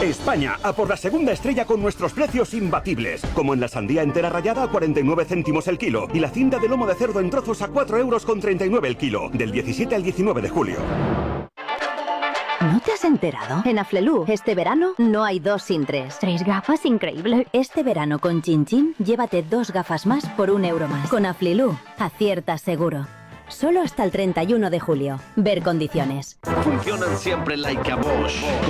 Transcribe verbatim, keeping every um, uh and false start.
España, a por la segunda estrella con nuestros precios imbatibles. Como en la sandía entera rallada a cuarenta y nueve céntimos el kilo y la cinta de lomo de cerdo en trozos a cuatro euros con treinta y nueve el kilo. Del diecisiete al diecinueve de julio. ¿No te has enterado? En Aflelu, este verano, no hay dos sin tres. Tres gafas, increíble. Este verano con Chin Chin, llévate dos gafas más por un euro más. Con Aflelu, aciertas seguro. Solo hasta el treinta y uno de julio. Ver condiciones. Funcionan siempre like a Bosch.